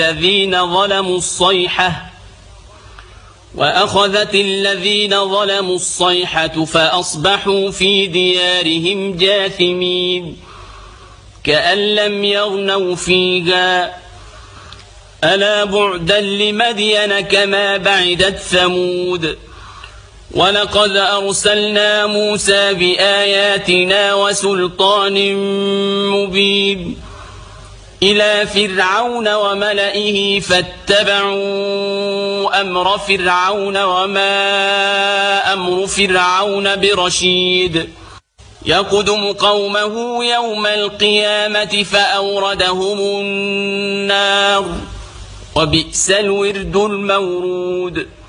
وأخذت الذين ظلموا الصيحة فأصبحوا في ديارهم جاثمين كأن لم يغنوا فيها ألا بعدا لمدين كما بعدت ثمود ولقد أرسلنا موسى بآياتنا وسلطان مبين إلى فرعون وملئه فاتبعوا أمر فرعون وما أمر فرعون برشيد يقدم قومه يوم القيامة فأوردهم النار وبئس الورد المورود